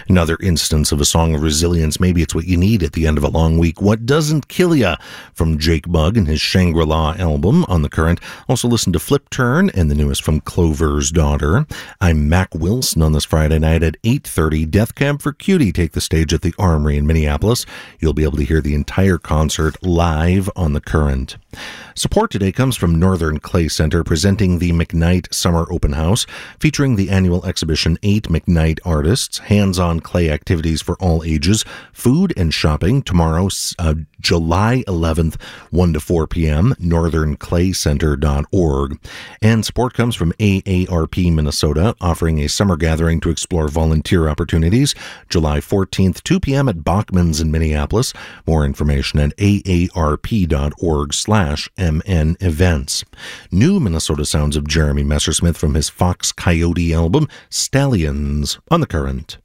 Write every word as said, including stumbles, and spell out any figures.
Another instance of a song of resilience. Maybe it's what you need at the end of a long week. What Doesn't Kill Ya from Jake Bugg and his Shangri-La album on The Current. Also listen to Flip Turn and the newest from Clover's Daughter. I'm Mac Wilson on this Friday night at eight thirty. Death Cab for Cutie take the stage at the Armory in Minneapolis. You'll be able to hear the entire concert live on The Current. Support today comes from Northern Clay Center, presenting the McKnight Summer Open House, featuring the annual exhibition Eight McKnight Artists, hands-on clay activities for all ages, food and shopping tomorrow, uh, July eleventh, one to four p.m., northern clay center dot org. And support comes from A A R P Minnesota, offering a summer gathering to explore volunteer opportunities, July fourteenth, two p.m. at Bachman's in Minneapolis. More information at A A R P dot org slash M N events. New Minnesota sounds of Jeremy Messersmith from his Fox Coyote album, Stallions, on The Current.